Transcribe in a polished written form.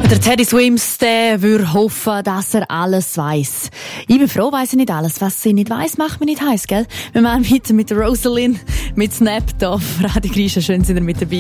Der Teddy Swims, der würde hoffen, dass er alles weiss. Ich bin froh, weiss ich nicht alles. Was ich nicht weiss, macht mich nicht heiß, gell? Wir machen weiter mit Rosalind, mit Snap da auf Radio Grisha. Schön, sind ihr mit dabei.